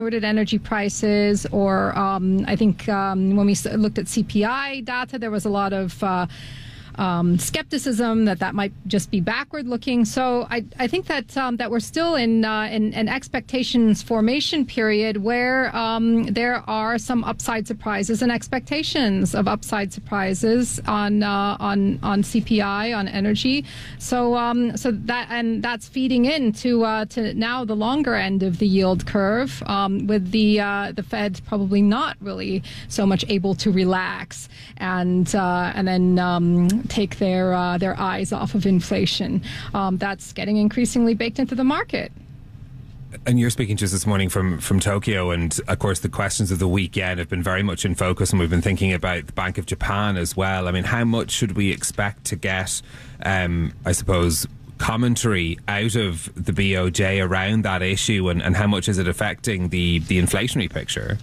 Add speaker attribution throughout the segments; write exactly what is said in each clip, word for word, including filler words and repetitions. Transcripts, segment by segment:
Speaker 1: forwarded energy prices, or um, I think um, when we looked at C P I data, there was a lot of uh, um, skepticism that that might just be backward looking. So I, I think that um, that we're still in, uh, in an expectations formation period where um, there are some upside surprises and expectations of upside surprises on uh, on on C P I, on energy. So um, so that and that's feeding into uh, to now the longer end of the yield curve, um, with the uh, the Fed probably not really so much able to relax and uh, and then um, take their uh, their eyes off of inflation. Um, that's getting increasingly baked into the market.
Speaker 2: And you're speaking to us this morning from, from Tokyo, and of course the questions of the weekend have been very much in focus, and we've been thinking about the Bank of Japan as well. I mean, how much should we expect to get, um, I suppose, commentary out of the B O J around that issue, and, and how much is it affecting the, the inflationary picture?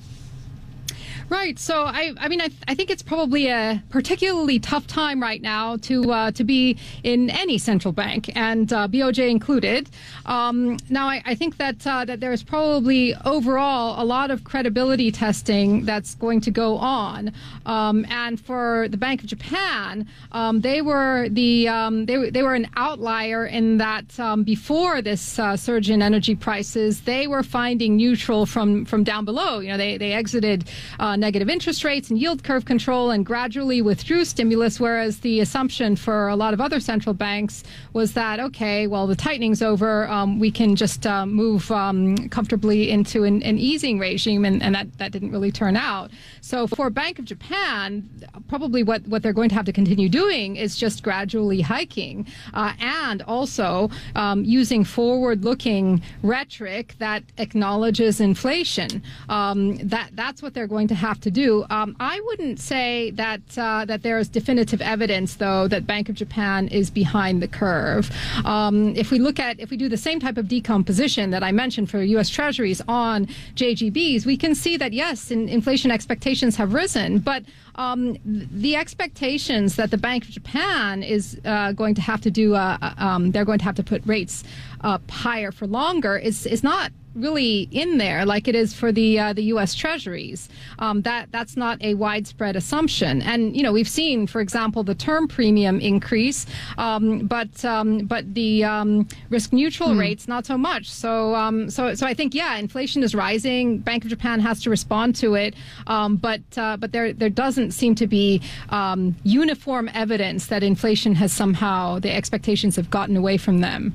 Speaker 1: Right. So, I, I mean, I, I think it's probably a particularly tough time right now to uh, to be in any central bank, and uh, B O J included. Um, now, I, I think that uh, that there's probably overall a lot of credibility testing that's going to go on. Um, and for the Bank of Japan, um, they were the um, they they were an outlier in that um, before this uh, surge in energy prices, they were finding neutral from from down below. You know, they they exited Uh, negative interest rates and yield curve control and gradually withdrew stimulus, whereas the assumption for a lot of other central banks was that, okay, well, the tightening's over, um, we can just uh, move um, comfortably into an, an easing regime, and, and that, that didn't really turn out. So for Bank of Japan, probably what, what they're going to have to continue doing is just gradually hiking uh, and also um, using forward-looking rhetoric that acknowledges inflation. Um, that that's what they're going to have to do. Um, I wouldn't say that uh, that there is definitive evidence, though, that Bank of Japan is behind the curve. Um, if we look at, if we do the same type of decomposition that I mentioned for U S Treasuries on J G Bs, we can see that, yes, in, inflation expectations have risen, but um, the expectations that the Bank of Japan is uh, going to have to do, uh, um, they're going to have to put rates up higher for longer is is not really in there like it is for the uh, the U S Treasuries. Um, that that's not a widespread assumption. And you know, we've seen, for example, the term premium increase, um, but um, but the um, risk neutral hmm. rates not so much. So um, so so I think yeah, inflation is rising. Bank of Japan has to respond to it, um, but uh, but there there doesn't seem to be um, uniform evidence that inflation has somehow, the expectations have gotten away from them.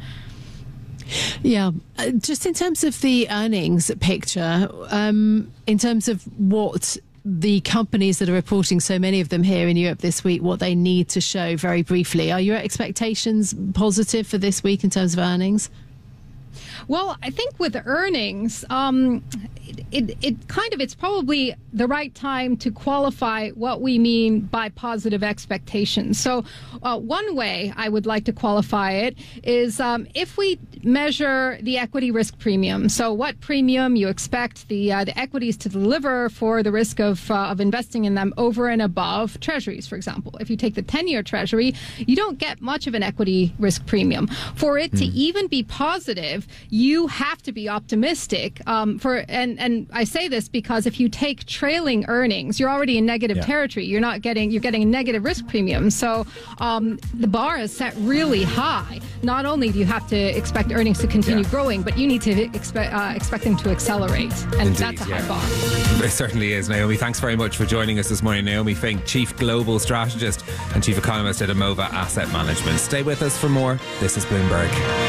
Speaker 3: Yeah, uh, just in terms of the earnings picture, um, in terms of what the companies that are reporting, so many of them here in Europe this week, what they need to show very briefly, are your expectations positive for this week in terms of earnings?
Speaker 1: Well, I think with earnings, um, it, it, it kind of, it's probably the right time to qualify what we mean by positive expectations. So uh, one way I would like to qualify it is um, if we measure the equity risk premium. So what premium you expect the uh, the equities to deliver for the risk of, uh, of investing in them over and above treasuries, for example. If you take the ten-year treasury, you don't get much of an equity risk premium. For it mm. to even be positive, you have to be optimistic. Um, for and and I say this because if you take trailing earnings, you're already in negative yeah. territory. You're not getting you're getting a negative risk premium. So um, the bar is set really high. Not only do you have to expect earnings to continue yeah. growing, but you need to expect uh, expect them to accelerate, and Indeed, that's a yeah. high bar.
Speaker 2: It certainly is. Naomi, thanks very much for joining us this morning. Naomi Fink, Chief Global Strategist and Chief Economist at Amova Asset Management. Stay with us for more. This is Bloomberg.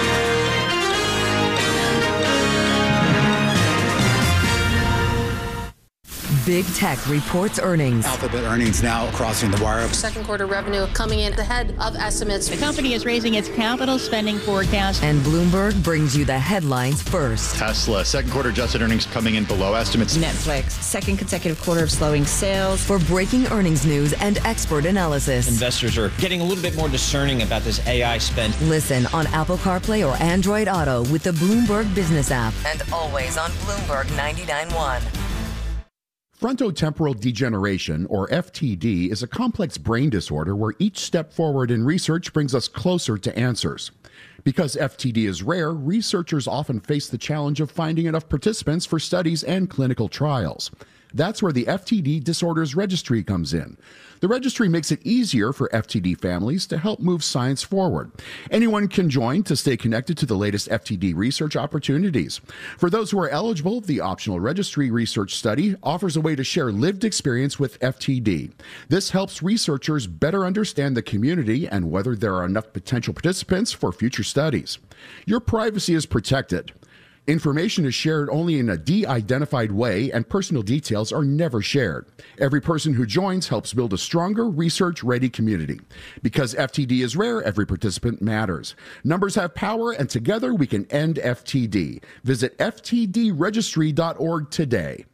Speaker 4: Big Tech reports earnings.
Speaker 5: Alphabet earnings now crossing the wire.
Speaker 6: Second quarter revenue coming in ahead of estimates.
Speaker 7: The company is raising its capital spending forecast.
Speaker 4: And Bloomberg brings you the headlines first.
Speaker 8: Tesla, second quarter adjusted earnings coming in below estimates.
Speaker 9: Netflix, second consecutive quarter of slowing sales.
Speaker 4: For breaking earnings news and expert analysis.
Speaker 10: Investors are getting a little bit more discerning about this A I spend.
Speaker 4: Listen on Apple CarPlay or Android Auto with the Bloomberg Business app. And always on Bloomberg ninety-nine point one.
Speaker 11: Frontotemporal degeneration, or F T D, is a complex brain disorder where each step forward in research brings us closer to answers. Because F T D is rare, researchers often face the challenge of finding enough participants for studies and clinical trials. That's where the F T D Disorders Registry comes in. The registry makes it easier for F T D families to help move science forward. Anyone can join to stay connected to the latest F T D research opportunities. For those who are eligible, the optional registry research study offers a way to share lived experience with F T D. This helps researchers better understand the community and whether there are enough potential participants for future studies. Your privacy is protected. Information is shared only in a de-identified way, and personal details are never shared. Every person who joins helps build a stronger, research-ready community. Because F T D is rare, every participant matters. Numbers have power, and together we can end F T D. Visit F T D registry dot org today.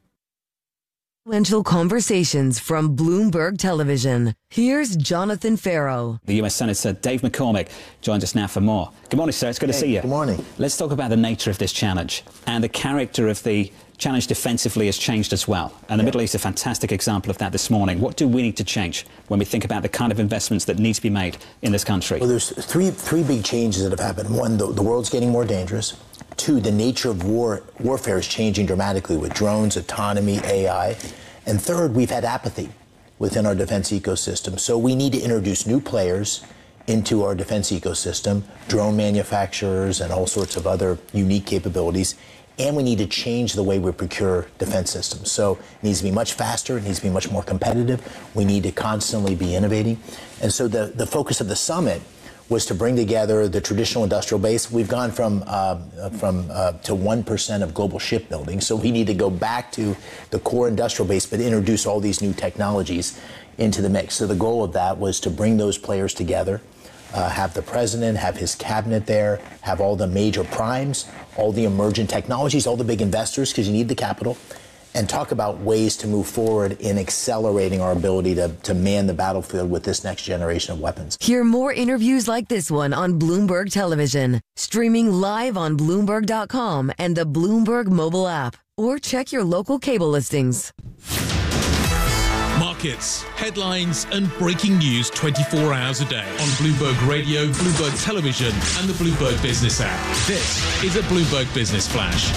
Speaker 4: Influential conversations from Bloomberg Television. Here's Jonathan Farrow.
Speaker 12: The U S Senator Dave McCormick joins us now for more. Good morning, sir. It's good hey, to see you.
Speaker 13: Good morning.
Speaker 12: Let's talk about the nature of this challenge. And the character of the challenge defensively has changed as well. And the yeah. Middle East is a fantastic example of that this morning. What do we need to change when we think about the kind of investments that need to be made in this country?
Speaker 13: Well, there's three three big changes that have happened. One, the, the world's getting more dangerous. Two, the nature of war warfare is changing dramatically with drones, autonomy, A I. And third, we've had apathy within our defense ecosystem. So we need to introduce new players into our defense ecosystem, drone manufacturers and all sorts of other unique capabilities. And we need to change the way we procure defense systems. So it needs to be much faster. It needs to be much more competitive. We need to constantly be innovating. And so the, the focus of the summit was to bring together the traditional industrial base. We've gone from uh, from uh, to one percent of global shipbuilding, so we need to go back to the core industrial base, but introduce all these new technologies into the mix. So the goal of that was to bring those players together, uh, have the president, have his cabinet there, have all the major primes, all the emerging technologies, all the big investors, because you need the capital, and talk about ways to move forward in accelerating our ability to, to man the battlefield with this next generation of weapons.
Speaker 4: Hear more interviews like this one on Bloomberg Television, streaming live on Bloomberg dot com and the Bloomberg mobile app, or check your local cable listings.
Speaker 14: Markets, headlines, and breaking news twenty-four hours a day on Bloomberg Radio, Bloomberg Television, and the Bloomberg Business app. This is a Bloomberg Business Flash.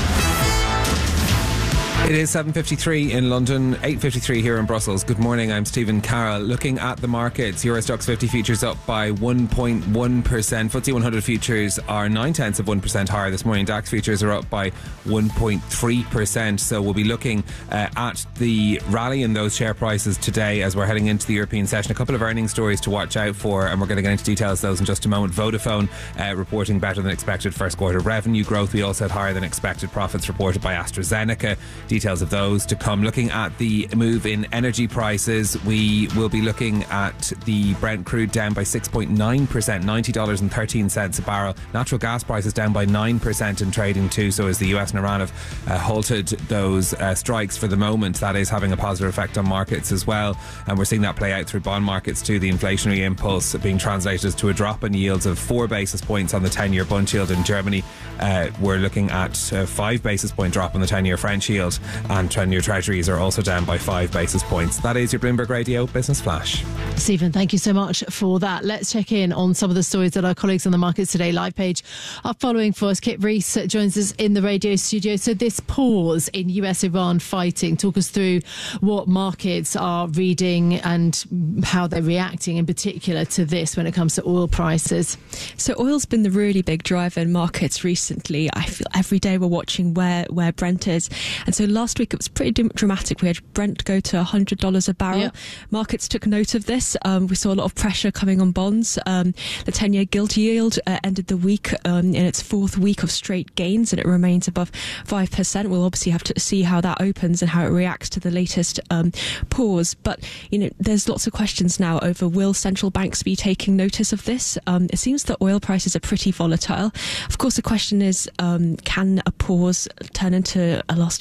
Speaker 2: It is seven fifty-three in London, eight fifty-three here in Brussels. Good morning, I'm Stephen Carroll. Looking at the markets, Euro Stoxx fifty futures up by one point one percent. F T S E one hundred futures are nine tenths of one percent higher this morning. DAX futures are up by one point three percent. So we'll be looking uh, at the rally in those share prices today as we're heading into the European session. A couple of earnings stories to watch out for, and we're going to get into details of those in just a moment. Vodafone uh, reporting better than expected first quarter revenue growth. We also had higher than expected profits reported by AstraZeneca. Details of those to come. Looking at the move in energy prices, we will be looking at the Brent crude down by six point nine percent, ninety dollars and thirteen cents a barrel. Natural gas prices down by nine percent in trading too, so as the U S and Iran have uh, halted those uh, strikes for the moment, that is having a positive effect on markets as well, and we're seeing that play out through bond markets too. The inflationary impulse being translated to a drop in yields of four basis points on the ten-year Bund yield in Germany. Uh, we're looking at a five basis point drop on the ten-year French yield, and ten-year treasuries are also down by five basis points. That is your Bloomberg Radio Business Flash.
Speaker 3: Stephen, thank you so much for that. Let's check in on some of the stories that our colleagues on the Markets Today live page are following for us. Kit Rees joins us in the radio studio. So this pause in U S Iran fighting, talk us through what markets are reading and how they're reacting in particular to this when it comes to oil prices.
Speaker 15: So oil's been the really big driver in markets recently. I feel every day we're watching where, where Brent is. And so last week it was pretty dramatic. We had Brent go to one hundred dollars a barrel. Yeah. Markets took note of this. Um, we saw a lot of pressure coming on bonds. Um, the ten-year gilt yield uh, ended the week um, in its fourth week of straight gains, and it remains above five percent. We'll obviously have to see how that opens and how it reacts to the latest um, pause. But, you know, there's lots of questions now over will central banks be taking notice of this? Um, it seems that oil prices are pretty volatile. Of course, the question is, um, can a pause turn into a lasting peace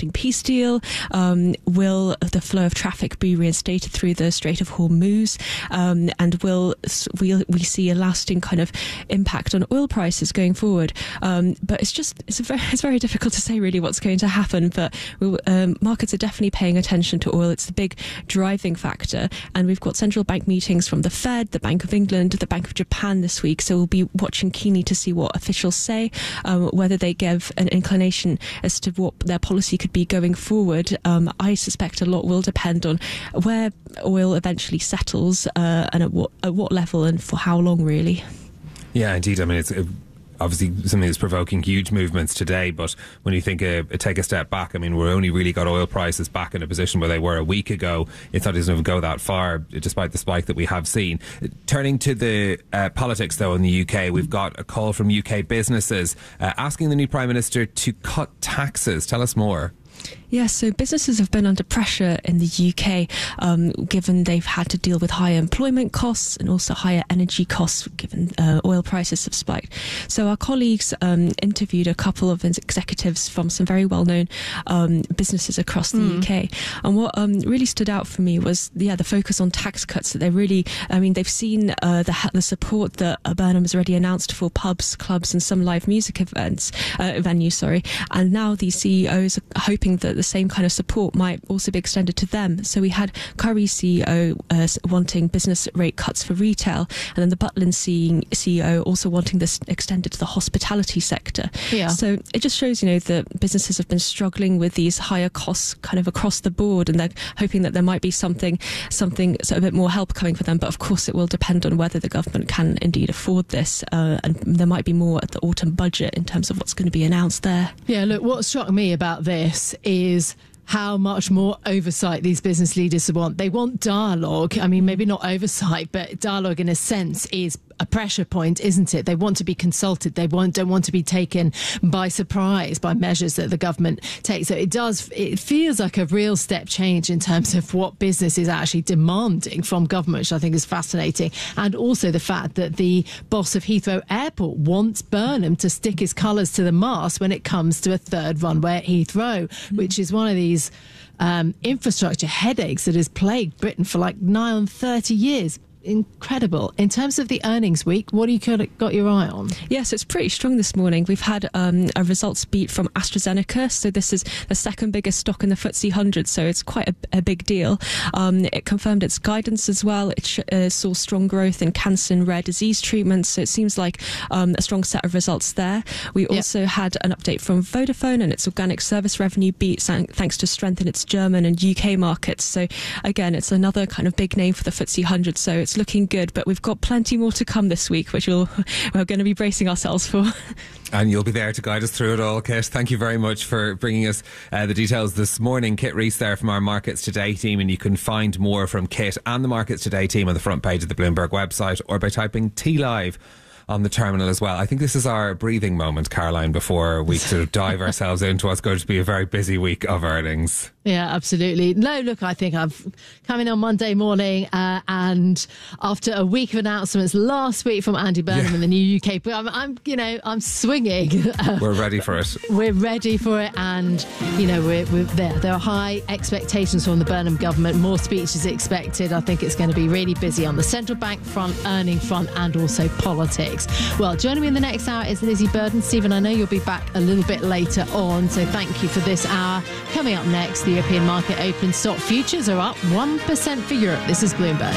Speaker 15: this deal? Um, will the flow of traffic be reinstated through the Strait of Hormuz? Um, and will we, we see a lasting kind of impact on oil prices going forward? Um, but it's just, it's, a very, it's very difficult to say really what's going to happen. But we'll, um, markets are definitely paying attention to oil. It's the big driving factor. And we've got central bank meetings from the Fed, the Bank of England, the Bank of Japan this week. So we'll be watching keenly to see what officials say, um, whether they give an inclination as to what their policy could be going forward. Um, I suspect a lot will depend on where oil eventually settles uh, and at what, at what level and for how long, really.
Speaker 2: Yeah, indeed. I mean, it's uh, obviously something that's provoking huge movements today, but when you think uh, take a step back, I mean, we're only really got oil prices back in a position where they were a week ago. It's not doesn't even go that far, despite the spike that we have seen. Turning to the uh, politics, though, in the U K, we've got a call from U K businesses uh, asking the new Prime Minister to cut taxes. Tell us more.
Speaker 15: Yes, so businesses have been under pressure in the U K, um, given they've had to deal with higher employment costs and also higher energy costs, given uh, oil prices have spiked. So our colleagues um, interviewed a couple of executives from some very well-known um, businesses across the mm. U K. And what um, really stood out for me was, yeah, the focus on tax cuts. That they really, I mean, they've seen uh, the, the support that Burnham has already announced for pubs, clubs and some live music events, uh, venues, sorry. And now these C E Os are hoping that the same kind of support might also be extended to them. So we had Curry's C E O uh, wanting business rate cuts for retail, and then the Butlin C E O also wanting this extended to the hospitality sector.
Speaker 3: Yeah.
Speaker 15: So it just shows, you know, that businesses have been struggling with these higher costs kind of across the board, and they're hoping that there might be something, something so a bit more help coming for them. But of course, it will depend on whether the government can indeed afford this, uh, and there might be more at the autumn budget in terms of what's going to be announced there.
Speaker 3: Yeah, look, what struck me about this is how much more oversight these business leaders want. They want dialogue. I mean, maybe not oversight, but dialogue in a sense is a pressure point, isn't it? They want to be consulted. They want, don't want to be taken by surprise by measures that the government takes. So it does, it feels like a real step change in terms of what business is actually demanding from government, which I think is fascinating. And also the fact that the boss of Heathrow Airport wants Burnham to stick his colours to the mast when it comes to a third runway at Heathrow, mm. which is one of these um, infrastructure headaches that has plagued Britain for like nigh on thirty years. Incredible. In terms of the earnings week, what do you got your eye on?
Speaker 15: Yes, it's pretty strong this morning. We've had um, a results beat from AstraZeneca. So this is the second biggest stock in the F T S E one hundred. So it's quite a, a big deal. Um, it confirmed its guidance as well. It sh- uh, saw strong growth in cancer and rare disease treatments. So it seems like um, a strong set of results there. We also yep. had an update from Vodafone and its organic service revenue beat thanks to strength in its German and U K markets. So again, it's another kind of big name for the F T S E one hundred. So it's looking good, but we've got plenty more to come this week, which we'll, we're going to be bracing ourselves for.
Speaker 2: And you'll be there to guide us through it all, Kit. Thank you very much for bringing us uh, the details this morning. Kit Rees there from our Markets Today team, and you can find more from Kit and the Markets Today team on the front page of the Bloomberg website or by typing T Live on the terminal as well. I think this is our breathing moment, Caroline, before we sort of dive ourselves into what's going to be a very busy week of earnings.
Speaker 3: Yeah, absolutely. No, look, I think I've come in on Monday morning uh, and after a week of announcements last week from Andy Burnham yeah. in the new U K, but I'm, I'm, you know, I'm swinging. Uh,
Speaker 2: we're ready for it.
Speaker 3: We're ready for it, and you know, we're, we're there. There are high expectations from the Burnham government. More speeches expected. I think it's going to be really busy on the central bank front, earning front, and also politics. Well, joining me in the next hour is Lizzie Burden. Stephen, I know you'll be back a little bit later on, so thank you for this hour. Coming up next, the European market open. Stock futures are up one percent for Europe. This is Bloomberg.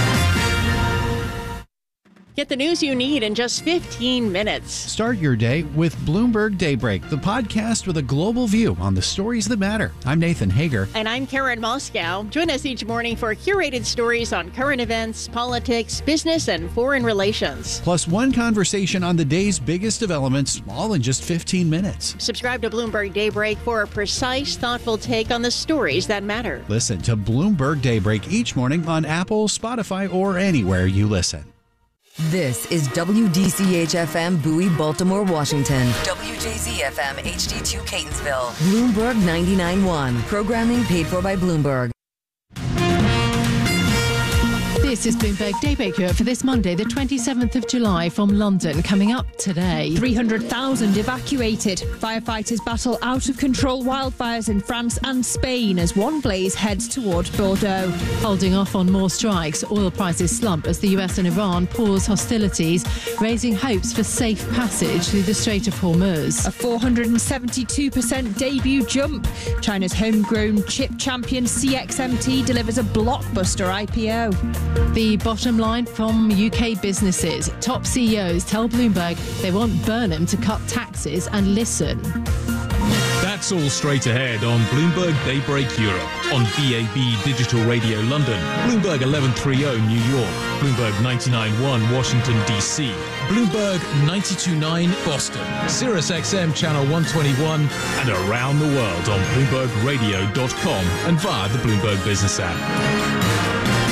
Speaker 7: Get the news you need in just fifteen minutes.
Speaker 16: Start your day with Bloomberg Daybreak, the podcast with a global view on the stories that matter. I'm Nathan Hager.
Speaker 7: And I'm Karen Moscow. Join us each morning for curated stories on current events, politics, business, and foreign relations.
Speaker 16: Plus one conversation on the day's biggest developments, all in just fifteen minutes.
Speaker 7: Subscribe to Bloomberg Daybreak for a precise, thoughtful take on the stories that matter.
Speaker 16: Listen to Bloomberg Daybreak each morning on Apple, Spotify, or anywhere you listen.
Speaker 4: This is W D C H F M Bowie, Baltimore, Washington. W J Z F M H D two Catonsville. Bloomberg ninety-nine point one. Programming paid for by Bloomberg.
Speaker 3: This is Bloomberg Daybreak Europe for this Monday, the twenty-seventh of July from London. Coming up today.
Speaker 17: three hundred thousand evacuated. Firefighters battle out of control wildfires in France and Spain as one blaze heads towards Bordeaux.
Speaker 3: Holding off on more strikes, oil prices slump as the U S and Iran pause hostilities, raising hopes for safe passage through the Strait of Hormuz.
Speaker 17: A four hundred seventy-two percent debut jump. China's homegrown chip champion C X M T delivers a blockbuster I P O.
Speaker 3: The bottom line from U K businesses. Top C E Os tell Bloomberg they want Burnham to cut taxes and listen.
Speaker 14: That's all straight ahead on Bloomberg Daybreak Europe, on B A B Digital Radio London, Bloomberg eleven thirty New York, Bloomberg ninety-nine point one Washington D C, Bloomberg ninety-two point nine Boston, Sirius X M Channel one twenty-one, and around the world on Bloomberg Radio dot com and via the Bloomberg Business app.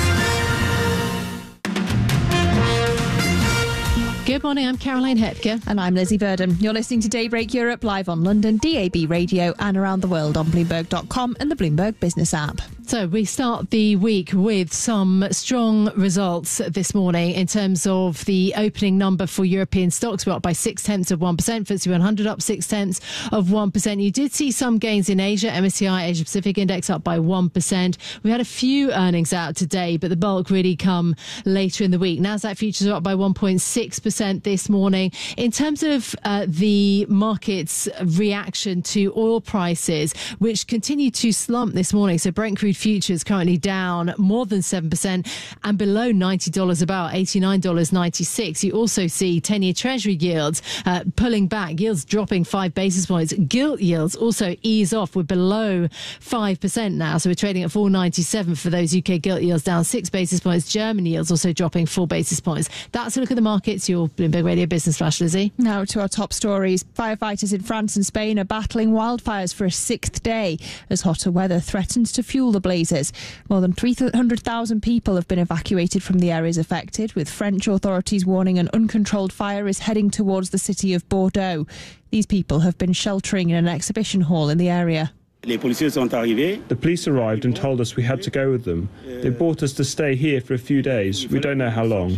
Speaker 3: Good morning, I'm Caroline Hepker.
Speaker 17: And I'm Lizzie Verdon. You're listening to Daybreak Europe live on London, D A B Radio and around the world on Bloomberg dot com and the Bloomberg Business app.
Speaker 3: So we start the week with some strong results this morning in terms of the opening number for European stocks. We're up by six tenths of one percent. F T S E one hundred up six tenths of one percent. You did see some gains in Asia. M S C I Asia Pacific Index up by one percent. We had a few earnings out today, but the bulk really come later in the week. Nasdaq futures are up by one point six percent this morning. In terms of uh, the market's reaction to oil prices, which continue to slump this morning. So Brent crude futures currently down more than seven percent and below ninety dollars a barrel, eighty-nine dollars and ninety-six cents. You also see ten-year Treasury yields uh, pulling back, yields dropping five basis points. Gilt yields also ease off. We're below five percent now, so we're trading at four ninety-seven for those U K gilt yields, down six basis points. German yields also dropping four basis points. That's a look at the markets. Your Bloomberg Radio Business Flash, Lizzie.
Speaker 17: Now to our top stories. Firefighters in France and Spain are battling wildfires for a sixth day as hotter weather threatens to fuel the blazes. More than three hundred thousand people have been evacuated from the areas affected, with French authorities warning an uncontrolled fire is heading towards the city of Bordeaux. These people have been sheltering in an exhibition hall in the area.
Speaker 18: The police arrived and told us we had to go with them. They brought us to stay here for a few days. We don't know how long.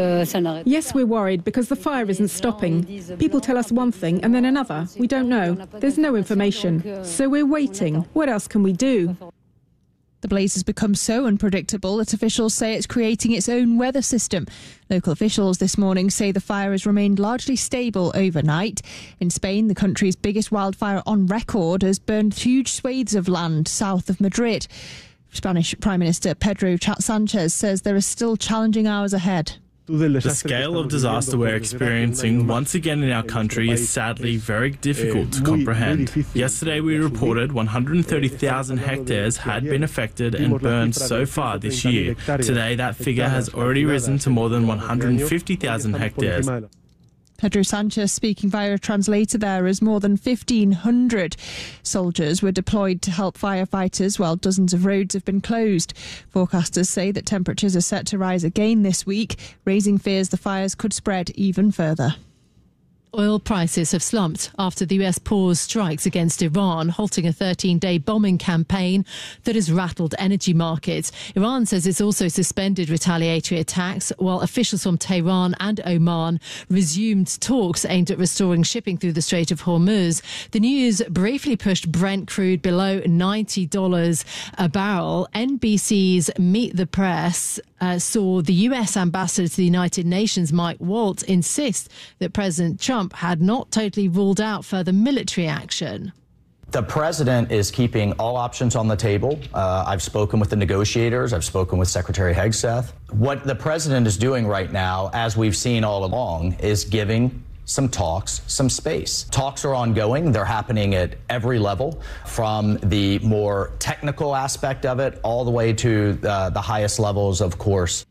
Speaker 19: Yes, we're worried because the fire isn't stopping. People tell us one thing and then another. We don't know. There's no information. So we're waiting. What else can we do?
Speaker 17: The blaze has become so unpredictable that officials say it's creating its own weather system. Local officials this morning say the fire has remained largely stable overnight. In Spain, the country's biggest wildfire on record has burned huge swathes of land south of Madrid. Spanish Prime Minister Pedro Sanchez says there are still challenging hours ahead.
Speaker 20: The scale of disaster we're experiencing once again in our country is sadly very difficult to comprehend. Yesterday we reported one hundred thirty thousand hectares had been affected and burned so far this year. Today that figure has already risen to more than one hundred fifty thousand hectares.
Speaker 17: Pedro Sanchez speaking via a translator there as more than fifteen hundred soldiers were deployed to help firefighters while dozens of roads have been closed. Forecasters say that temperatures are set to rise again this week, raising fears the fires could spread even further.
Speaker 3: Oil prices have slumped after the U S paused strikes against Iran, halting a thirteen-day bombing campaign that has rattled energy markets. Iran says it's also suspended retaliatory attacks, while officials from Tehran and Oman resumed talks aimed at restoring shipping through the Strait of Hormuz. The news briefly pushed Brent crude below ninety dollars a barrel. N B C's Meet the Press uh, saw the U S ambassador to the United Nations, Mike Waltz, insist that President Trump had not totally ruled out further military action.
Speaker 21: The president is keeping all options on the table. Uh, I've spoken with the negotiators. I've spoken with Secretary Hegseth. What the president is doing right now, as we've seen all along, is giving some talks, some space. Talks are ongoing. They're happening at every level, from the more technical aspect of it all the way to uh, the highest levels, of course.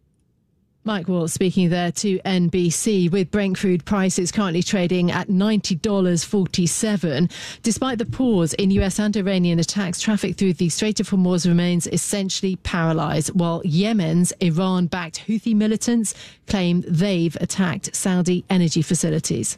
Speaker 3: Mike Waltz speaking there to N B C. With Brent crude prices currently trading at ninety dollars and forty-seven cents. Despite the pause in U S and Iranian attacks, traffic through the Strait of Hormuz remains essentially paralysed, while Yemen's Iran-backed Houthi militants claim they've attacked Saudi energy facilities.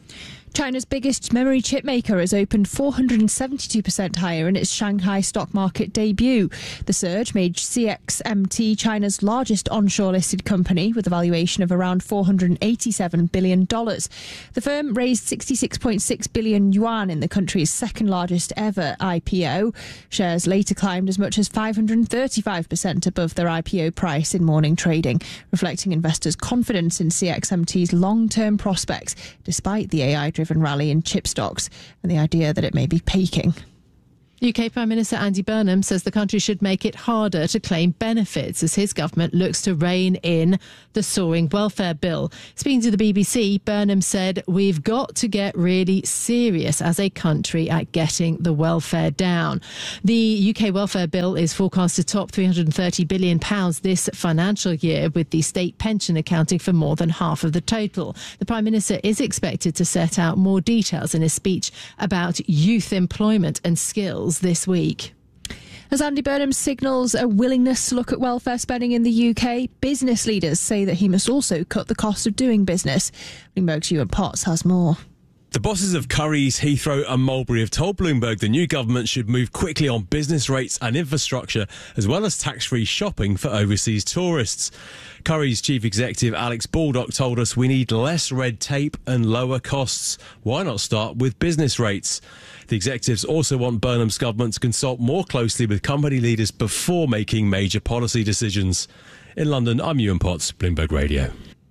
Speaker 17: China's biggest memory chip maker has opened four hundred seventy-two percent higher in its Shanghai stock market debut. The surge made C X M T China's largest onshore listed company with a valuation of around four hundred eighty-seven billion dollars. The firm raised sixty-six point six billion yuan in the country's second largest ever I P O. Shares later climbed as much as five hundred thirty-five percent above their I P O price in morning trading, reflecting investors' confidence in C X M T's long-term prospects, despite the A I-driven rally in chip stocks and the idea that it may be peaking.
Speaker 3: U K Prime Minister Andy Burnham says the country should make it harder to claim benefits as his government looks to rein in the soaring welfare bill. Speaking to the B B C, Burnham said, "We've got to get really serious as a country at getting the welfare down." The U K welfare bill is forecast to top three hundred thirty billion pounds this financial year, with the state pension accounting for more than half of the total. The Prime Minister is expected to set out more details in his speech about youth employment and skills this week.
Speaker 17: As Andy Burnham signals a willingness to look at welfare spending in the U K, business leaders say that he must also cut the cost of doing business. Bloomberg's Ewan Potts has more.
Speaker 1: The bosses of Currys, Heathrow and Mulberry have told Bloomberg the new government should move quickly on business rates and infrastructure, as well as tax-free shopping for overseas tourists. Currys chief executive Alex Baldock told us we need less red tape and lower costs. Why not start with business rates? The executives also want Burnham's government to consult more closely with company leaders before making major policy decisions. In London, I'm Ewan Potts, Bloomberg Radio.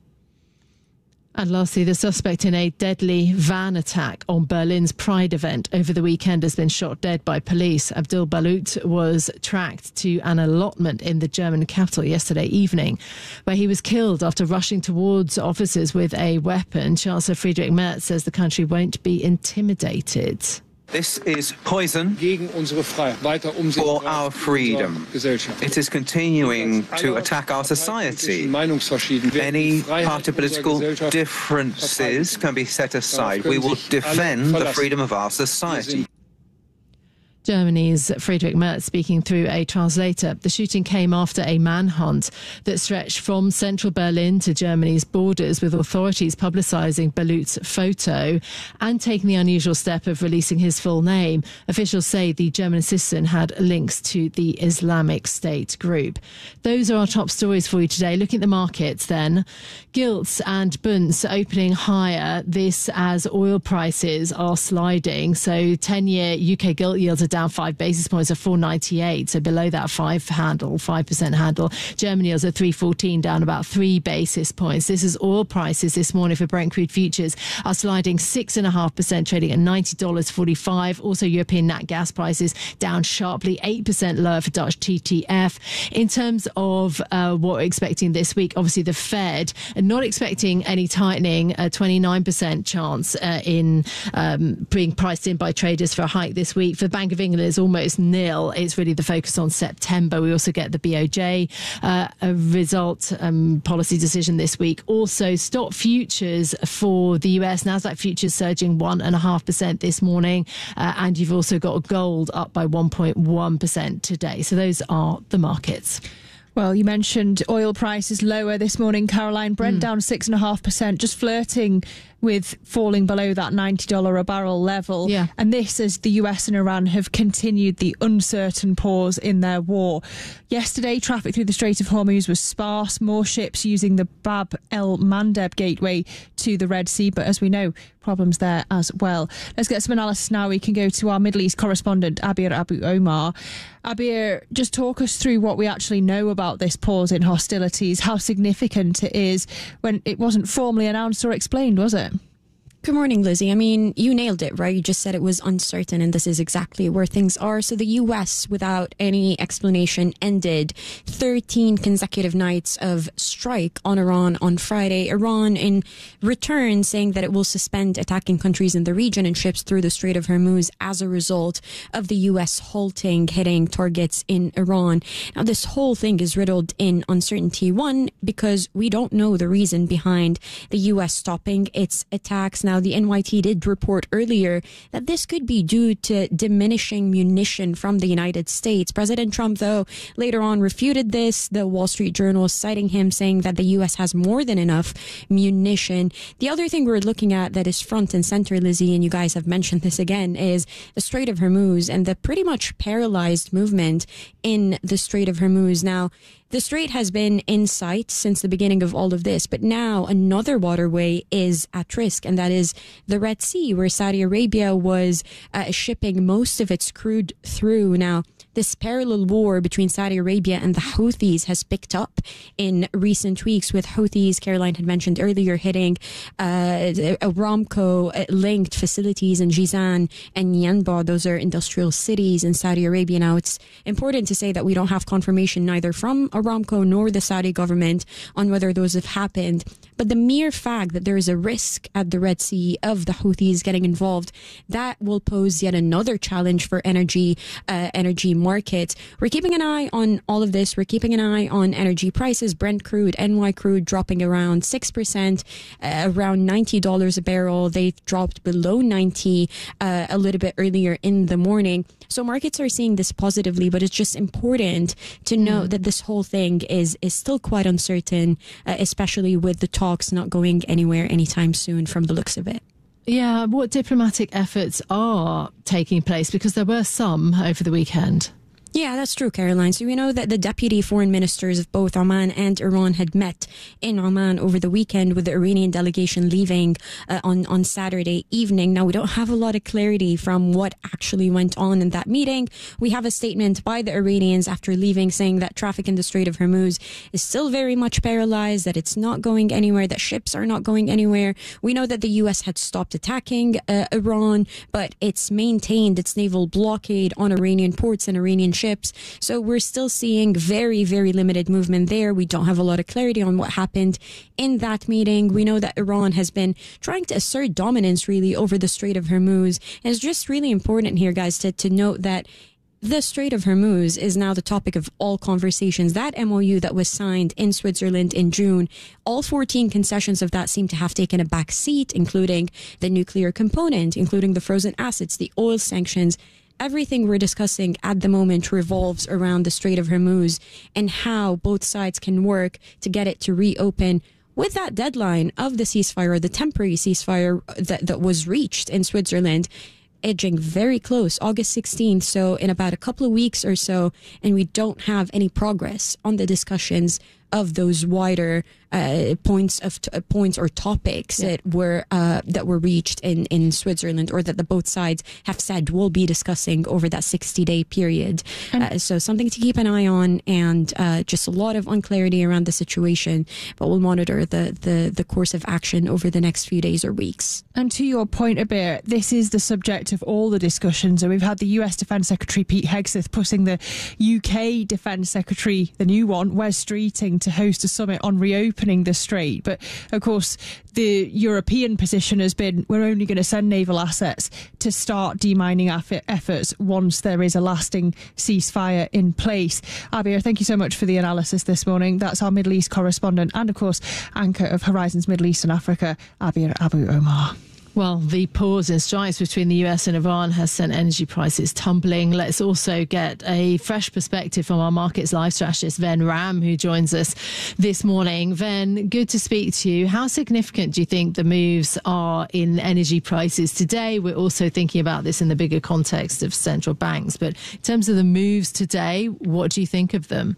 Speaker 3: And lastly, the suspect in a deadly van attack on Berlin's Pride event over the weekend has been shot dead by police. Abdul Balut was tracked to an allotment in the German capital yesterday evening, where he was killed after rushing towards officers with a weapon. Chancellor Friedrich Merz says the country won't be intimidated.
Speaker 22: This is poison for our freedom. It is continuing to attack our society. Any party political differences can be set aside. We will defend the freedom of our society.
Speaker 3: Germany's Friedrich Merz speaking through a translator. The shooting came after a manhunt that stretched from central Berlin to Germany's borders, with authorities publicising Balut's photo and taking the unusual step of releasing his full name. Officials say the German citizen had links to the Islamic State group. Those are our top stories for you today. Looking at the markets then. Gilts and bunds opening higher, this as oil prices are sliding. So ten-year U K gilt yields are down five basis points at four ninety-eight, so below that five handle, five percent handle. German yields are three fourteen, down about three basis points. This is oil prices this morning for Brent crude futures are sliding six point five percent, trading at ninety dollars forty-five. Also, European nat gas prices down sharply, eight percent lower for Dutch T T F. In terms of uh, what we're expecting this week, obviously the Fed are not expecting any tightening, a twenty-nine percent chance uh, in um, being priced in by traders for a hike this week. For the Bank of England is almost nil. It's really the focus on September. We also get the B O J uh, a result um, policy decision this week. Also, stock futures for the U S, Nasdaq futures surging one and a half percent this morning, uh, and you've also got gold up by one point one percent today. So those are the markets.
Speaker 17: Well, you mentioned oil prices lower this morning, Caroline. Brent mm. down six and a half percent, just flirting with falling below that ninety dollars a barrel level.
Speaker 3: Yeah.
Speaker 17: And this as the U S and Iran have continued the uncertain pause in their war. Yesterday, traffic through the Strait of Hormuz was sparse, more ships using the Bab el Mandeb gateway to the Red Sea. But as we know, problems there as well. Let's get some analysis now. We can go to our Middle East correspondent, Abir Abu Omar. Abir, just talk us through what we actually know about this pause in hostilities, how significant it is when it wasn't formally announced or explained, was it?
Speaker 23: Good morning, Lizzie. I mean, you nailed it, right? You just said it was uncertain, and this is exactly where things are. So the U S, without any explanation, ended thirteen consecutive nights of strike on Iran on Friday. Iran, in return, saying that it will suspend attacking countries in the region and ships through the Strait of Hormuz as a result of the U S halting, hitting targets in Iran. Now, this whole thing is riddled in uncertainty. One, because we don't know the reason behind the U S stopping its attacks. Now, the N Y T did report earlier that this could be due to diminishing munition from the United States. President Trump, though, later on refuted this. The Wall Street Journal citing him, saying that the U S has more than enough munition. The other thing we're looking at that is front and center, Lizzie, and you guys have mentioned this again, is the Strait of Hormuz and the pretty much paralyzed movement in the Strait of Hormuz. Now, the strait has been in sight since the beginning of all of this, but now another waterway is at risk, and that is the Red Sea, where Saudi Arabia was uh, shipping most of its crude through. Now, this parallel war between Saudi Arabia and the Houthis has picked up in recent weeks, with Houthis, Caroline had mentioned earlier, hitting uh, Aramco-linked facilities in Jizan and Yanbu. Those are industrial cities in Saudi Arabia. Now, it's important to say that we don't have confirmation neither from Aramco nor the Saudi government on whether those have happened. But the mere fact that there is a risk at the Red Sea of the Houthis getting involved, that will pose yet another challenge for energy, uh, energy markets. We're keeping an eye on all of this. We're keeping an eye on energy prices. Brent crude, N Y crude dropping around six percent, uh, around ninety dollars a barrel. They dropped below ninety uh, a little bit earlier in the morning. So markets are seeing this positively, but it's just important to note mm. that this whole thing is, is still quite uncertain, uh, especially with the talks not going anywhere anytime soon from the looks of it.
Speaker 3: Yeah, what diplomatic efforts are taking place? Because there were some over the weekend.
Speaker 23: Yeah, that's true, Caroline. So we know that the deputy foreign ministers of both Oman and Iran had met in Oman over the weekend, with the Iranian delegation leaving uh, on, on Saturday evening. Now, we don't have a lot of clarity from what actually went on in that meeting. We have a statement by the Iranians after leaving saying that traffic in the Strait of Hormuz is still very much paralyzed, that it's not going anywhere, that ships are not going anywhere. We know that the U S had stopped attacking uh, Iran, but it's maintained its naval blockade on Iranian ports and Iranian ships. So we're still seeing very, very limited movement there. We don't have a lot of clarity on what happened in that meeting. We know that Iran has been trying to assert dominance really over the Strait of Hormuz. And it's just really important here, guys, to, to note that the Strait of Hormuz is now the topic of all conversations. That M O U that was signed in Switzerland in June, all fourteen concessions of that seem to have taken a back seat, including the nuclear component, including the frozen assets, the oil sanctions. Everything we're discussing at the moment revolves around the Strait of Hormuz and how both sides can work to get it to reopen, with that deadline of the ceasefire, the temporary ceasefire that, that was reached in Switzerland, edging very close, August sixteenth. So in about a couple of weeks or so, and we don't have any progress on the discussions of those wider uh, points of t- points or topics yeah. that were uh, that were reached in, in Switzerland, or that the both sides have said will be discussing over that sixty day period. Uh, so something to keep an eye on, and uh, just a lot of unclarity around the situation. But we'll monitor the, the the course of action over the next few days or weeks.
Speaker 17: And to your point, Abir, this is the subject of all the discussions. And we've had the U S Defence Secretary Pete Hegseth putting the U K Defence Secretary, the new one, Wes Streeting, to host a summit on reopening the strait. But of course, the European position has been, we're only going to send naval assets to start demining efforts once there is a lasting ceasefire in place. Abir, thank you so much for the analysis this morning. That's our Middle East correspondent and, of course, anchor of Horizons Middle East and Africa, Abir Abu Omar.
Speaker 3: Well, the pause in strikes between the U S and Iran has sent energy prices tumbling. Let's also get a fresh perspective from our markets live strategist, Ven Ram, who joins us this morning. Ven, good to speak to you. How significant do you think the moves are in energy prices today? We're also thinking about this in the bigger context of central banks. But in terms of the moves today, what do you think of them?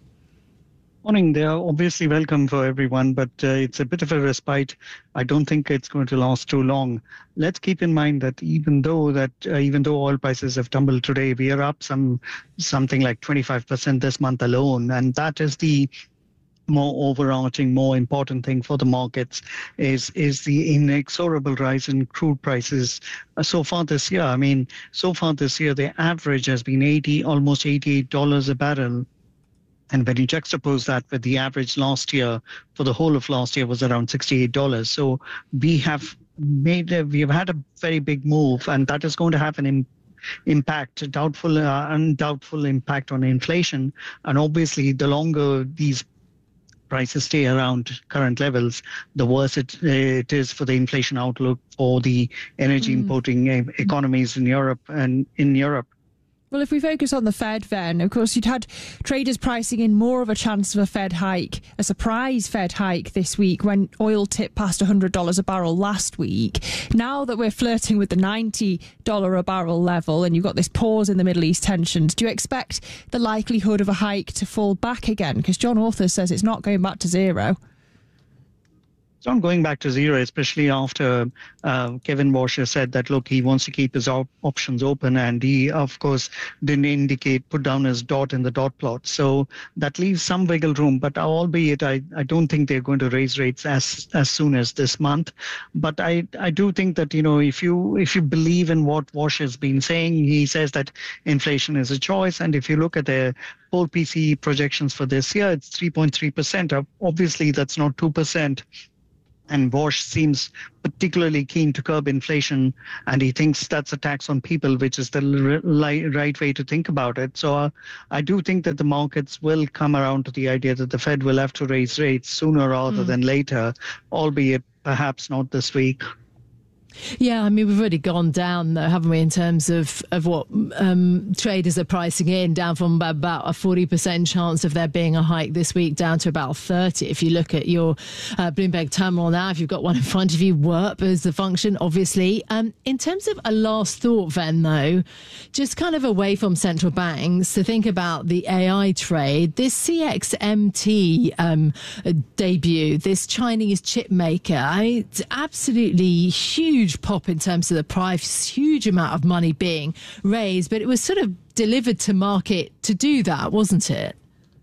Speaker 5: Morning. They are obviously welcome for everyone, but uh, it's a bit of a respite. I don't think it's going to last too long. Let's keep in mind that even though that uh, even though oil prices have tumbled today, we are up some something like twenty-five percent this month alone, and that is the more overarching, more important thing for the markets is is the inexorable rise in crude prices uh, so far this year. I mean, so far this year, the average has been eighty, almost eighty-eight dollars a barrel. And when you juxtapose that with the average last year, for the whole of last year was around sixty-eight dollars. So we have made, a, we have had a very big move, and that is going to have an im- impact, doubtful, uh, undoubtful impact on inflation. And obviously, the longer these prices stay around current levels, the worse it, it is for the inflation outlook for the energy
Speaker 17: Mm.
Speaker 5: importing uh, economies in Europe and in Europe.
Speaker 17: Well, if we focus on the Fed then, of course, you'd had traders pricing in more of a chance of a Fed hike, a surprise Fed hike this week when oil tipped past one hundred dollars a barrel last week. Now that we're flirting with the ninety dollars a barrel level and you've got this pause in the Middle East tensions, do you expect the likelihood of a hike to fall back again? Because John Author says it's not going back to zero.
Speaker 5: It's not going back to zero, especially after uh, Kevin Washer said that, look, he wants to keep his op- options open. And he, of course, didn't indicate, put down his dot in the dot plot. So that leaves some wiggle room. But albeit, I, I don't think they're going to raise rates as as soon as this month. But I, I do think that, you know, if you if you believe in what Washer's been saying, he says that inflation is a choice. And if you look at the poll P C E projections for this year, it's three point three percent. Obviously, that's not two percent. And Wash seems particularly keen to curb inflation, and he thinks that's a tax on people, which is the li- right way to think about it. So uh, I do think that the markets will come around to the idea that the Fed will have to raise rates sooner rather
Speaker 3: Mm.
Speaker 5: than later, albeit perhaps not this week.
Speaker 3: Yeah, I mean, we've already gone down, though, haven't we, in terms of, of what um, traders are pricing in, down from about a forty percent chance of there being a hike this week down to about thirty. If you look at your uh, Bloomberg terminal now, if you've got one in front of you, W I R P is the function, obviously. Um, in terms of a last thought, then, though, just kind of away from central banks, to think about the A I trade, this C X M T um, debut, this Chinese chip maker, I mean, it's absolutely huge. Huge pop in terms of the price, huge amount of money being raised, but it was sort of delivered to market to do that, wasn't it?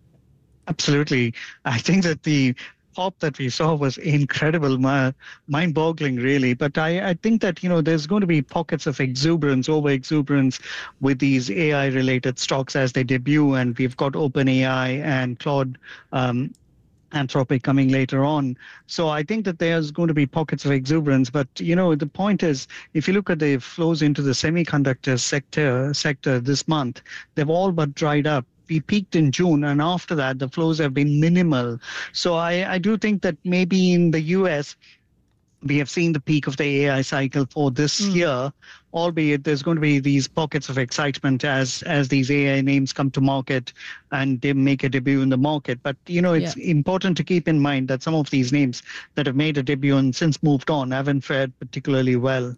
Speaker 5: Absolutely. I think that the pop that we saw was incredible, mind-boggling, really. But I, I think that, you know, there's going to be pockets of exuberance, over-exuberance with these A I-related stocks as they debut, and we've got OpenAI and Claude um, Anthropic coming later on. So I think that there's going to be pockets of exuberance. But, you know, the point is, if you look at the flows into the semiconductor sector sector this month, they've all but dried up. We peaked in June, and after that, the flows have been minimal. So I, I do think that maybe in the U S, we have seen the peak of the A I cycle for this mm. year, albeit there's going to be these pockets of excitement as as these A I names come to market and they make a debut in the market. But, you know, it's yeah. important to keep in mind that some of these names that have made a debut and since moved on haven't fared particularly well.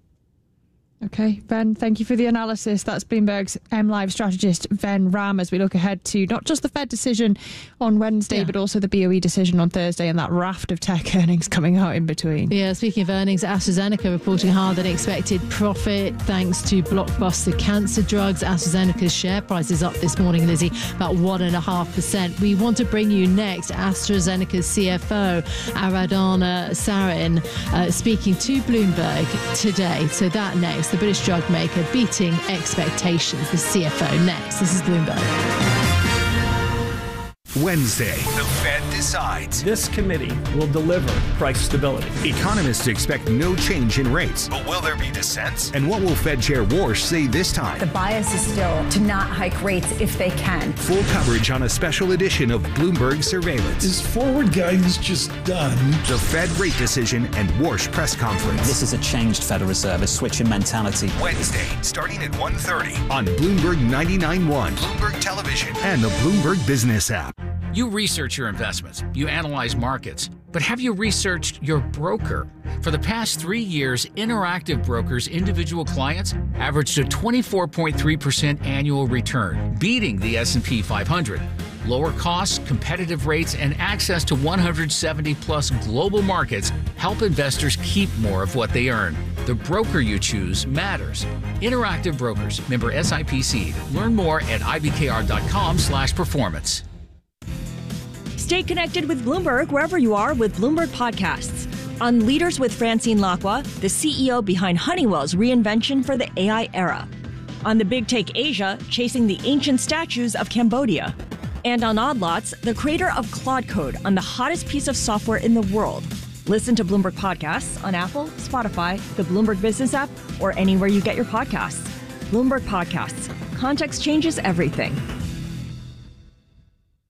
Speaker 17: Okay, Ben, thank you for the analysis. That's Bloomberg's M Live strategist, Ben Ram, as we look ahead to not just the Fed decision on Wednesday, yeah. but also the B O E decision on Thursday and that raft of tech earnings coming out in between.
Speaker 3: Yeah, speaking of earnings, AstraZeneca reporting higher than expected profit thanks to blockbuster cancer drugs. AstraZeneca's share price is up this morning, Lizzie, about one point five percent. We want to bring you next AstraZeneca's C F O, Aradhana Sarin, uh, speaking to Bloomberg today. So that next. The British drug maker beating expectations. The C F O next. This is Bloomberg.
Speaker 6: Wednesday, the Fed decides.
Speaker 8: This committee will deliver price stability.
Speaker 6: Economists expect no change in rates. But will there be dissent? And what will Fed Chair Warsh say this time?
Speaker 9: The bias is still to not hike rates if they can.
Speaker 6: Full coverage on a special edition of Bloomberg Surveillance.
Speaker 24: Is forward guidance just done?
Speaker 6: The Fed rate decision and Warsh press conference.
Speaker 12: This is a changed Federal Reserve, a switch in mentality.
Speaker 6: Wednesday, starting at one thirty on Bloomberg ninety-nine point one, Bloomberg Television, and the Bloomberg Business app.
Speaker 25: You research your investments, you analyze markets, but have you researched your broker? For the past three years, Interactive Brokers' individual clients averaged a twenty-four point three percent annual return, beating the S and P five hundred. Lower costs, competitive rates, and access to one hundred seventy plus global markets help investors keep more of what they earn. The broker you choose matters. Interactive Brokers, member S I P C. Learn more at ibkr.com slash performance.
Speaker 26: Stay connected with Bloomberg wherever you are with Bloomberg Podcasts. On Leaders with Francine Lacqua, the C E O behind Honeywell's reinvention for the A I era. On The Big Take Asia, chasing the ancient statues of Cambodia. And on Odd Lots, the creator of Claude Code on the hottest piece of software in the world. Listen to Bloomberg Podcasts on Apple, Spotify, the Bloomberg Business app, or anywhere you get your podcasts. Bloomberg Podcasts. Context changes everything.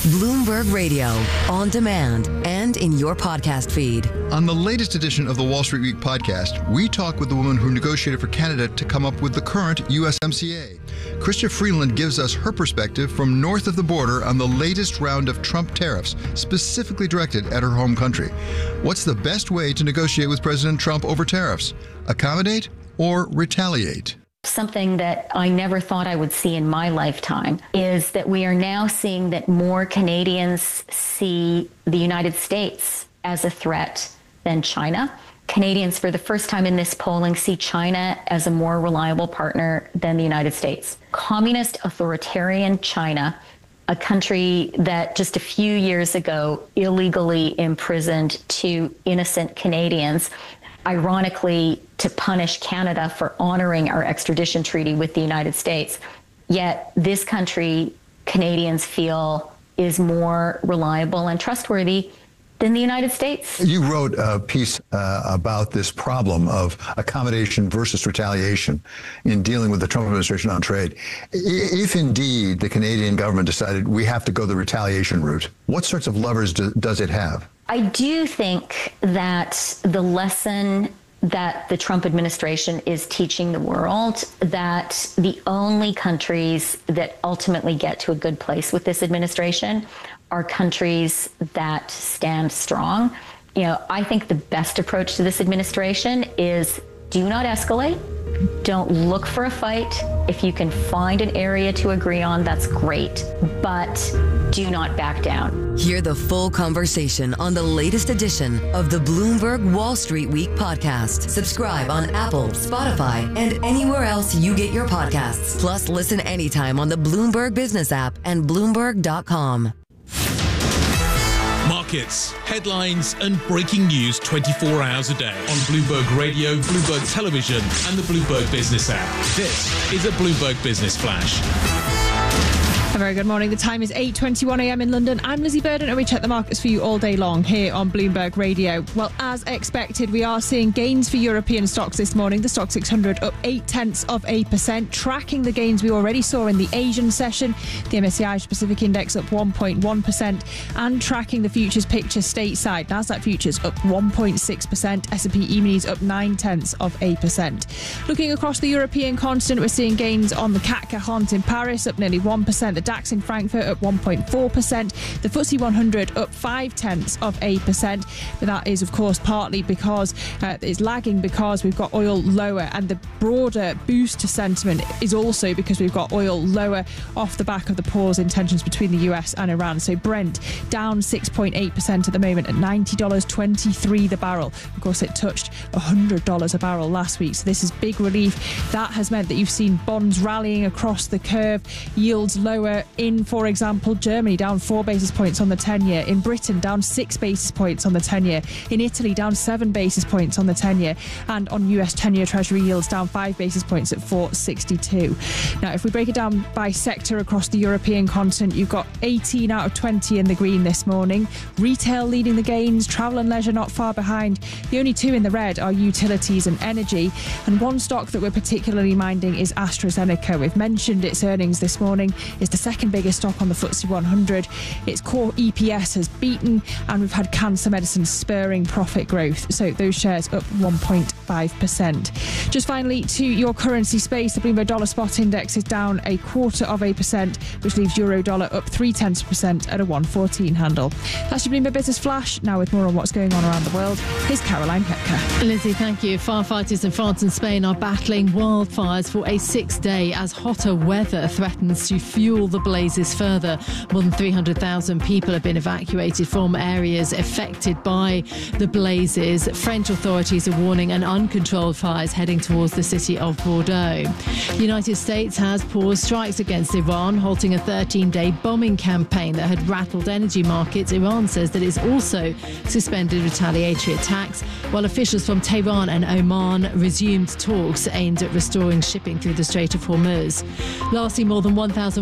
Speaker 4: Bloomberg Radio, on demand and in your podcast feed.
Speaker 2: On the latest edition of the Wall Street Week podcast, we talk with the woman who negotiated for Canada to come up with the current U S M C A. Chrystia Freeland gives us her perspective from north of the border on the latest round of Trump tariffs, specifically directed at her home country. What's the best way to negotiate with President Trump over tariffs? Accommodate or retaliate?
Speaker 7: Something that I never thought I would see in my lifetime is that we are now seeing that more Canadians see the United States as a threat than China. Canadians, for the first time in this polling, see China as a more reliable partner than the United States. Communist authoritarian China, a country that just a few years ago illegally imprisoned two innocent Canadians, ironically, to punish Canada for honoring our extradition treaty with the United States. Yet this country, Canadians feel, is more reliable and trustworthy than the United States.
Speaker 10: You wrote a piece uh, about this problem of accommodation versus retaliation in dealing with the Trump administration on trade. If indeed the Canadian government decided we have to go the retaliation route, what sorts of levers do, does it have?
Speaker 7: I do think that the lesson that the Trump administration is teaching the world, that the only countries that ultimately get to a good place with this administration are countries that stand strong. You know, I think the best approach to this administration is do not escalate. Don't look for a fight. If you can find an area to agree on, that's great. But do not back down.
Speaker 4: Hear the full conversation on the latest edition of the Bloomberg Wall Street Week podcast. Subscribe on Apple, Spotify, and anywhere else you get your podcasts. Plus, listen anytime on the Bloomberg Business app and Bloomberg dot com.
Speaker 14: Markets, headlines, and breaking news twenty-four hours a day on Bloomberg Radio, Bloomberg Television, and the Bloomberg Business app. This is a Bloomberg Business Flash.
Speaker 17: A very good morning. The time is eight twenty-one a m in London. I'm Lizzie Burden, and we check the markets for you all day long here on Bloomberg Radio. Well, as expected, we are seeing gains for European stocks this morning. The Stoxx six hundred up eight tenths of a percent, tracking the gains we already saw in the Asian session. The M S C I Pacific Index up one point one percent, and tracking the futures picture stateside. Nasdaq futures up one point six percent. S and P E-minis up nine tenths of a percent. Looking across the European continent, we're seeing gains on the C A C quarante in Paris up nearly one percent. The DAX in Frankfurt up one point four percent. The F T S E one hundred up five tenths of a percent. But that is, of course, partly because uh, it's lagging because we've got oil lower, and the broader boost to sentiment is also because we've got oil lower off the back of the pause in tensions between the U S and Iran. So Brent down six point eight percent at the moment at ninety dollars and twenty-three cents the barrel. Of course, it touched one hundred dollars a barrel last week. So this is big relief. That has meant that you've seen bonds rallying across the curve, yields lower in, for example, Germany down four basis points on the ten-year. In Britain, down six basis points on the ten-year. In Italy, down seven basis points on the ten-year. And on U S ten-year Treasury yields, down five basis points at four sixty-two. Now, if we break it down by sector across the European continent, you've got eighteen out of twenty in the green this morning. Retail leading the gains, travel and leisure not far behind. The only two in the red are utilities and energy. And one stock that we're particularly minding is AstraZeneca. We've mentioned its earnings this morning. It's the second biggest stock on the F T S E one hundred. Its core E P S has beaten, and we've had cancer medicine spurring profit growth. So those shares up one point five percent. Just finally, to your currency space, the Bloomberg Dollar Spot Index is down a quarter of a percent, which leaves euro dollar up three tenths of a percent at a one fourteen handle. That's your Bloomberg Business Flash. Now with more on what's going on around the world, here's Caroline Hepker.
Speaker 3: Lizzie, thank you. Firefighters in France and Spain are battling wildfires for a sixth day as hotter weather threatens to fuel the blazes further. More than three hundred thousand people have been evacuated from areas affected by the blazes. French authorities are warning an uncontrolled fires heading towards the city of Bordeaux. The United States has paused strikes against Iran, halting a thirteen-day bombing campaign that had rattled energy markets. Iran says that it's also suspended retaliatory attacks, while officials from Tehran and Oman resumed talks aimed at restoring shipping through the Strait of Hormuz. Lastly, more than one thousand four hundred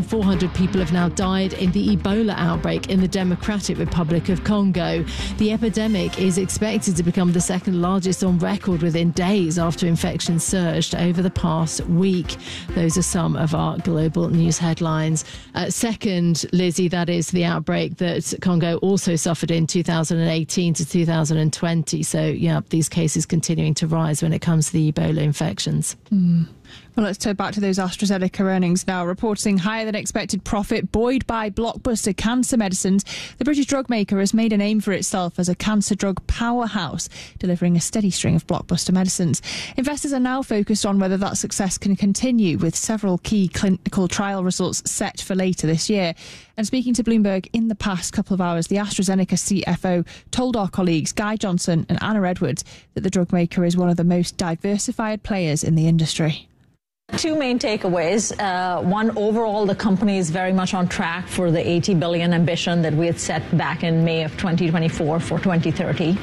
Speaker 3: hundred people have now died in the Ebola outbreak in the Democratic Republic of Congo. The epidemic is expected to become the second largest on record within days after infections surged over the past week. Those are some of our global news headlines. Uh, second, Lizzie, that is the outbreak that Congo also suffered in two thousand eighteen to two thousand twenty. So, yeah, these cases continuing to rise when it comes to the Ebola infections.
Speaker 17: Mm. Well, let's turn back to those AstraZeneca earnings now. Reporting higher than expected profit buoyed by blockbuster cancer medicines, the British drug maker has made a name for itself as a cancer drug powerhouse, delivering a steady string of blockbuster medicines. Investors are now focused on whether that success can continue, with several key clinical trial results set for later this year. And speaking to Bloomberg in the past couple of hours, the AstraZeneca C F O told our colleagues Guy Johnson and Anna Edwards that the drug maker is one of the most diversified players in the industry.
Speaker 11: Two main takeaways. Uh, one, overall, the company is very much on track for the eighty billion ambition that we had set back in May of twenty twenty-four for twenty thirty.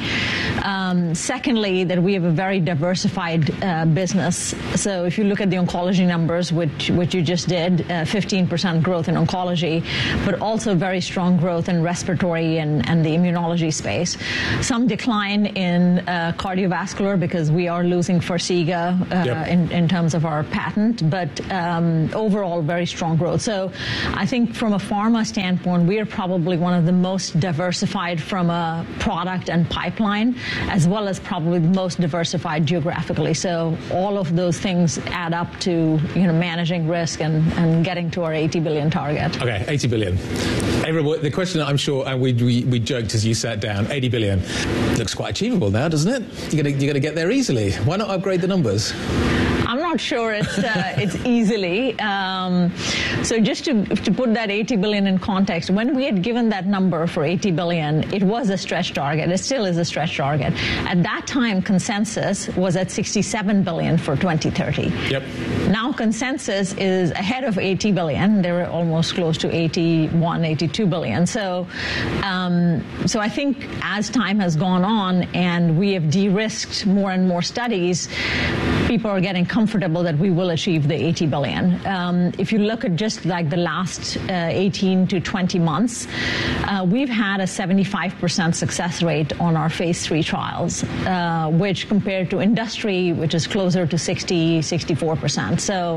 Speaker 11: Um, secondly, that we have a very diversified uh, business. So if you look at the oncology numbers, which, which you just did, uh, fifteen percent growth in oncology, but also very strong growth in respiratory and, and the immunology space. Some decline in uh, cardiovascular because we are losing Farxiga uh, yep. in, in terms of our patent. But um, overall, very strong growth. So I think from a pharma standpoint, we are probably one of the most diversified from a product and pipeline, as well as probably the most diversified geographically. So all of those things add up to, you know, managing risk and, and getting to our eighty billion target.
Speaker 13: Okay, eighty billion. Everyone, the question that I'm sure, and we, we, we joked as you sat down, eighty billion. Looks quite achievable now, doesn't it? You're going you're going to get there easily. Why not upgrade the numbers?
Speaker 11: I'm not sure it's uh, it's easily. Um, so just to to put that eighty billion in context, when we had given that number for eighty billion, it was a stretch target. It still is a stretch target. At that time, consensus was at sixty-seven billion for twenty thirty.
Speaker 13: Yep.
Speaker 11: Now consensus is ahead of eighty billion. They're almost close to eighty-one, eighty-two billion. So, um, so I think as time has gone on and we have de-risked more and more studies, people are getting comfortable that we will achieve the eighty billion. Um, if you look at just like the last uh, eighteen to twenty months, uh, we've had a seventy-five percent success rate on our phase three trials, uh, which compared to industry, which is closer to sixty, sixty-four percent. So,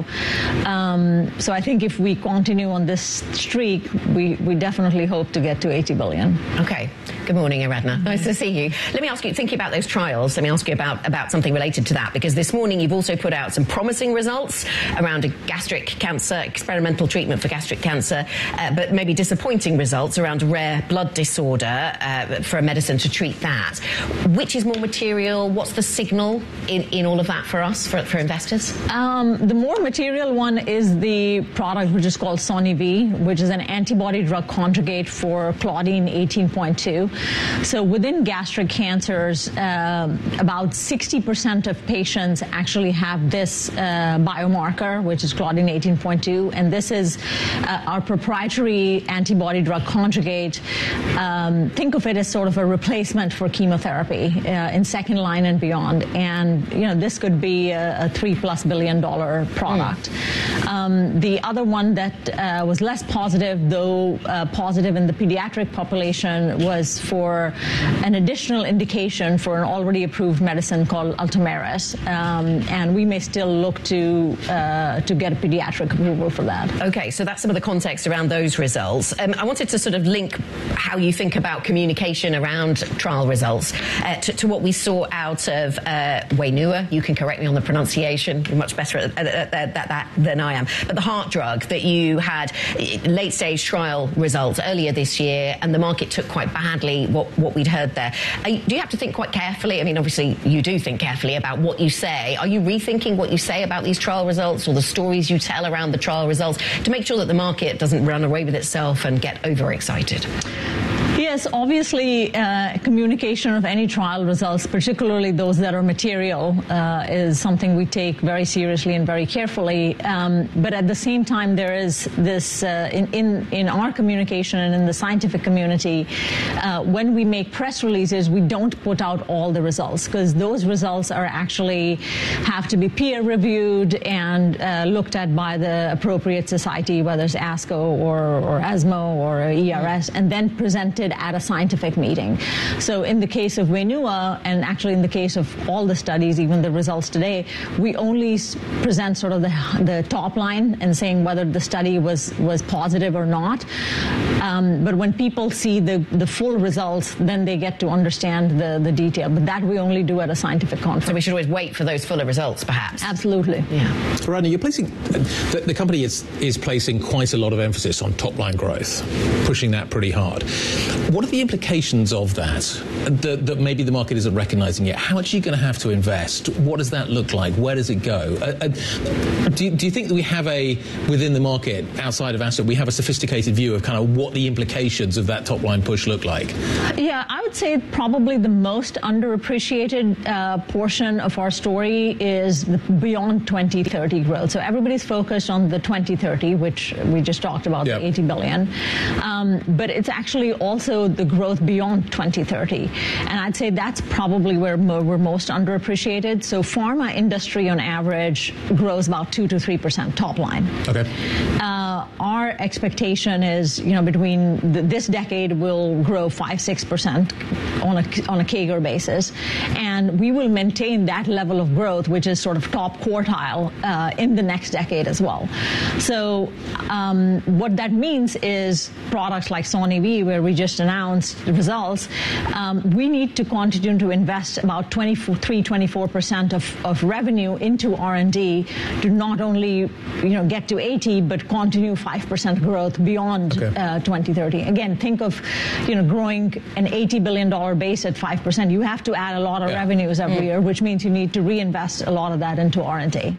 Speaker 11: um, so I think if we continue on this streak, we, we definitely hope to get to eighty billion.
Speaker 15: Okay. Good morning, Aradhana. Nice to see you. Let me ask you, thinking about those trials, let me ask you about, about something related to that, because this morning you've also put out some promising results around a gastric cancer, experimental treatment for gastric cancer, uh, but maybe disappointing results around a rare blood disorder uh, for a medicine to treat that. Which is more material? What's the signal in, in all of that for us, for, for investors?
Speaker 11: Um, the more material one is the product which is called Soni-V, which is an antibody drug conjugate for Claudin eighteen point two. So within gastric cancers, uh, about sixty percent of patients actually have this uh, biomarker, which is Claudin eighteen point two, and this is uh, our proprietary antibody drug conjugate. Um, think of it as sort of a replacement for chemotherapy uh, in second line and beyond. And, you know, this could be a, a three plus billion dollar product. Mm. Um, the other one that uh, was less positive, though uh, positive in the pediatric population, was for an additional indication for an already approved medicine called Ultomiris, um, and we may still look to uh, to get a pediatric approval for that.
Speaker 15: Okay, so that's some of the context around those results. Um, I wanted to sort of link how you think about communication around trial results uh, to, to what we saw out of uh, Wainua. You can correct me on the pronunciation. You're much better at, at, at, at that than I am. But the heart drug that you had late stage trial results earlier this year, and the market took quite badly what, what we'd heard there. Are you, do you have to think quite carefully? I mean, obviously you do think carefully about what you say. Are you rethinking what you say about these trial results or the stories you tell around the trial results to make sure that the market doesn't run away with itself and get overexcited?
Speaker 11: Yeah, Yes, obviously, uh, communication of any trial results, particularly those that are material, uh, is something we take very seriously and very carefully. Um, but at the same time, there is this, uh, in, in, in our communication and in the scientific community, uh, when we make press releases, we don't put out all the results, because those results are actually have to be peer reviewed and uh, looked at by the appropriate society, whether it's ASCO or, or ESMO or E R S, and then presented at a scientific meeting. So in the case of Wainua, and actually in the case of all the studies, even the results today, we only present sort of the, the top line and saying whether the study was, was positive or not. Um, but when people see the, the full results, then they get to understand the, the detail. But that we only do at a scientific conference.
Speaker 15: So we should always wait for those fuller results, perhaps?
Speaker 11: Absolutely.
Speaker 15: Yeah.
Speaker 13: Rania, you're placing, the, the company is, is placing quite a lot of emphasis on top-line growth, pushing that pretty hard. What are the implications of that, that that maybe the market isn't recognizing yet? How much are you going to have to invest? What does that look like? Where does it go? Uh, uh, do, do you think that we have a, within the market, outside of Asset, we have a sophisticated view of kind of what the implications of that top-line push look like?
Speaker 11: Yeah, I would say probably the most underappreciated uh, portion of our story is the beyond twenty thirty growth. So everybody's focused on the twenty thirty, which we just talked about, yep. the eighty billion. Um, but it's actually also the growth beyond twenty thirty. And I'd say that's probably where mo- we're most underappreciated. So pharma industry on average grows about two to three percent top line.
Speaker 13: Okay.
Speaker 11: Uh, our expectation is, you know, between the, this decade will grow five, six percent on a, on a C A G R basis. And we will maintain that level of growth, which is sort of top quartile uh, in the next decade as well. So um, what that means is products like Soni-V, where we just announced the results, um, we need to continue to invest about twenty-three, twenty-four percent of, of revenue into R and D to not only, you know, get to eighty, but continue five percent growth beyond okay. uh, twenty thirty. Again, think of, you know, growing an eighty billion dollars base at five percent. You have to add a lot of yeah. revenues every mm. year, which means you need to reinvest a lot of that into R and D.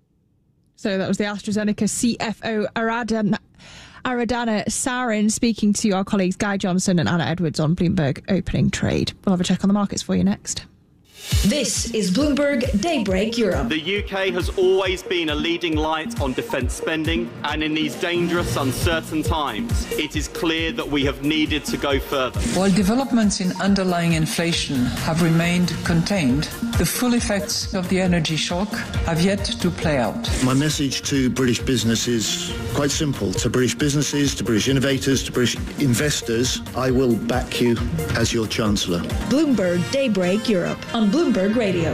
Speaker 17: So that was the AstraZeneca C F O, Aradhana, Aradhana Sarin, speaking to our colleagues Guy Johnson and Anna Edwards on Bloomberg Opening Trade. We'll have a check on the markets for you next.
Speaker 1: This is Bloomberg Daybreak Europe.
Speaker 16: The U K has always been a leading light on defence spending, and in these dangerous, uncertain times, it is clear that we have needed to go further.
Speaker 18: While developments in underlying inflation have remained contained, the full effects of the energy shock have yet to play out.
Speaker 19: My message to British business is quite simple. To British businesses, to British innovators, to British investors, I will back you as your Chancellor.
Speaker 1: Bloomberg Daybreak Europe on Bloomberg Radio.